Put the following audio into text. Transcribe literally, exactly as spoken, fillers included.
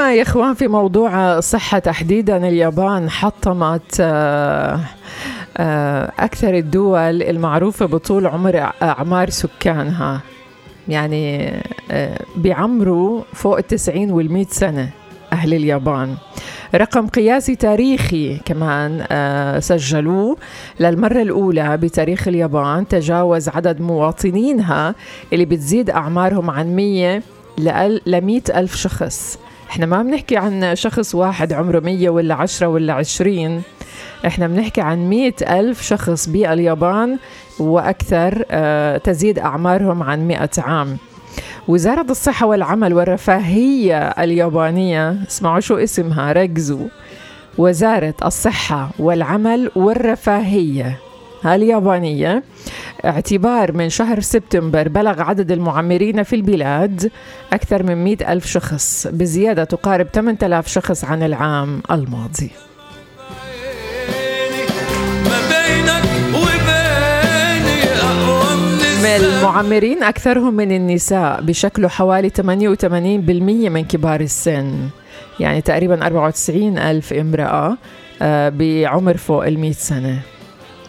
أما يا إخوان في موضوع الصحة تحديدا، اليابان حطمت أكثر الدول المعروفة بطول عمر أعمار سكانها، يعني بيعمروا فوق التسعين والمئة سنة أهل اليابان. رقم قياسي تاريخي كمان سجلوه للمرة الأولى بتاريخ اليابان، تجاوز عدد مواطنينها اللي بتزيد أعمارهم عن مية لمئة ألف شخص. احنا ما بنحكي عن شخص واحد عمره مية ولا عشرة ولا عشرين، احنا بنحكي عن مئة ألف شخص باليابان وأكثر تزيد أعمارهم عن مئة عام. وزارة الصحة والعمل والرفاهية اليابانية، اسمعوا شو اسمها، ركزوا، وزارة الصحة والعمل والرفاهية اليابانية، اعتبار من شهر سبتمبر بلغ عدد المعمرين في البلاد أكثر من مئة ألف شخص، بزيادة تقارب ثمانية آلاف شخص عن العام الماضي. المعمرين أكثرهم من النساء، بشكل حوالي ثمانية وثمانين بالمئة من كبار السن، يعني تقريبا أربعة وتسعين ألف امرأة بعمر فوق المئة سنة.